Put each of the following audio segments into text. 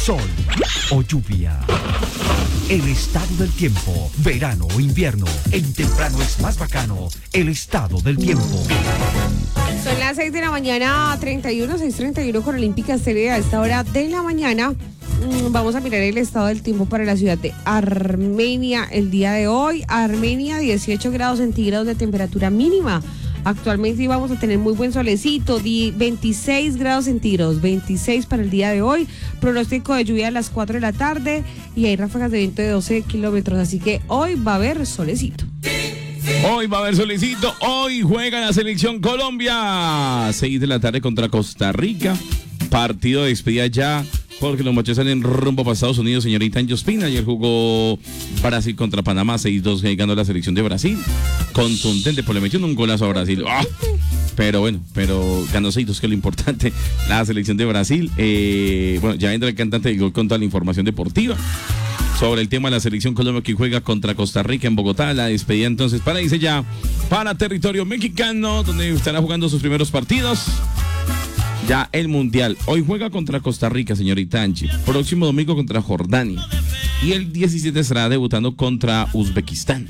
sol o lluvia. El estado del tiempo, verano o invierno. En temprano es más bacano, el estado del tiempo. Son las 6 de la mañana, 6:31 con Olímpica Estéreo. A esta hora de la mañana vamos a mirar el estado del tiempo para la ciudad de Armenia el día de hoy. Armenia, 18 grados centígrados de temperatura mínima. Actualmente vamos a tener muy buen solecito, 26 grados centígrados, 26 para el día de hoy. Pronóstico de lluvia a las 4 de la tarde y hay ráfagas de viento de 12 kilómetros, así que hoy va a haber solecito. Hoy va a haber solecito, hoy juega la selección Colombia, 6 de la tarde contra Costa Rica, partido de despedida ya, porque los machos salen rumbo para Estados Unidos, señorita Anjospina. Ayer jugó Brasil contra Panamá, 6-2 ganó la selección de Brasil, contundente, pues le metieron un golazo a Brasil. ¡Ah! Pero bueno, ganó 6-2, que es lo importante, la selección de Brasil. Bueno, ya entra el cantante y con toda la información deportiva sobre el tema de la selección Colombia que juega contra Costa Rica en Bogotá. La despedida entonces para irse ya para territorio mexicano, donde estará jugando sus primeros partidos. Ya el Mundial. Hoy juega contra Costa Rica, señorita Angie. Próximo domingo contra Jordania. Y el 17 estará debutando contra Uzbekistán.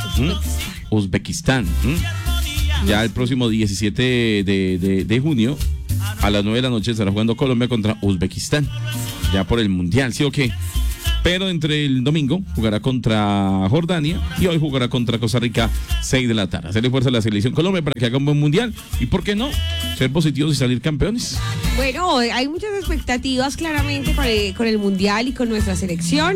Uzbekistán. Ya el próximo 17 de junio, a las 9 de la noche, estará jugando Colombia contra Uzbekistán. Ya por el Mundial, ¿sí o qué? Pero entre el domingo jugará contra Jordania y hoy jugará contra Costa Rica, 6 de la tarde. Hacerle fuerza a la selección Colombia para que haga un buen mundial y, ¿por qué no?, ser positivos y salir campeones. Bueno, hay muchas expectativas claramente con el mundial y con nuestra selección.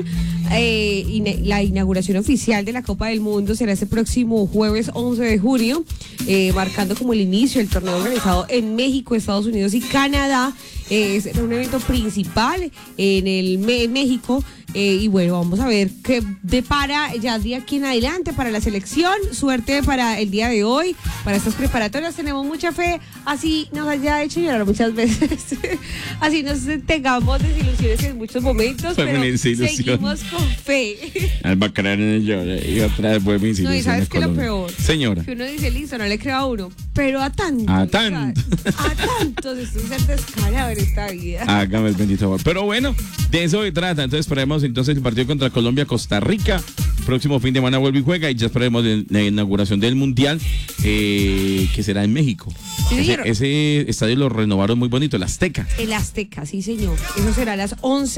La inauguración oficial de la Copa del Mundo será este próximo jueves 11 de junio, marcando como el inicio del torneo organizado en México, Estados Unidos y Canadá. Es un evento principal en México. Y bueno, vamos a ver qué depara ya de aquí en adelante para la selección. Suerte para el día de hoy, para estas preparatorias. Tenemos mucha fe, así nos haya hecho llorar muchas veces. Así nos tengamos desilusiones en muchos momentos, pero seguimos con fe. Él va a creer en el lloro y otra vez vuelve a No, y sabes que lo peor, señora, que uno dice, listo, no le creo a uno, pero a tanto. A tantos esto es ser descarado en esta vida. Hágame el bendito favor. Pero bueno, de eso se trata. Entonces esperemos entonces el partido contra Colombia, Costa Rica. Próximo fin de semana vuelve y juega y ya esperemos la inauguración del Mundial, que será en México. Sí, ese estadio lo renovaron muy bonito, el Azteca. El Azteca, sí señor. Eso será a las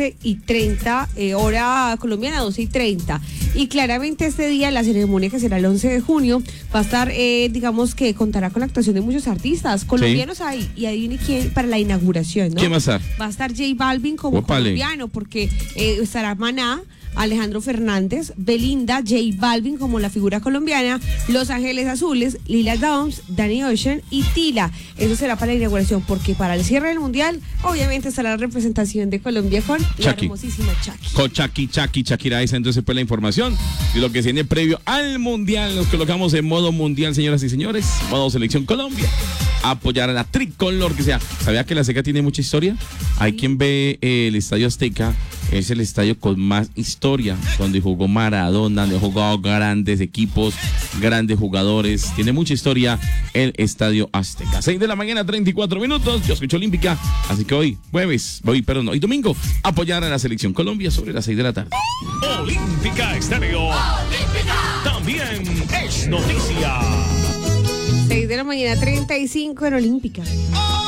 11:30, hora colombiana, 12:30. Y claramente este día, la ceremonia que será el 11 de junio, va a estar, digamos que contará con la actuación de muchos artistas colombianos. Sí. Ahí. Y adivine quién para la inauguración, ¿no? ¿Quién va a estar? Va a estar J Balvin como colombiano, porque estará Maná, Alejandro Fernández, Belinda, J Balvin como la figura colombiana, Los Ángeles Azules, Lila Downs, Danny Ocean y Tila. Eso será para la inauguración, porque para el cierre del mundial obviamente estará la representación de Colombia con la hermosísima Shakira. Con Shakira, esa entonces fue la información y lo que viene previo al mundial. Nos colocamos en modo mundial, señoras y señores, modo selección Colombia. Apoyar a la tricolor que sea. ¿Sabía que la Azteca tiene mucha historia? Hay quien ve el Estadio Azteca, es el estadio con más historia, donde jugó Maradona, donde jugó grandes equipos, grandes jugadores. Tiene mucha historia el Estadio Azteca. 6 de la mañana, 34 minutos. Yo escucho Olímpica, así que hoy hoy domingo, apoyar a la selección Colombia sobre las 6 de la tarde. Olímpica Estéreo. Olímpica también es noticia. 6 de la mañana, 35 en Olímpica.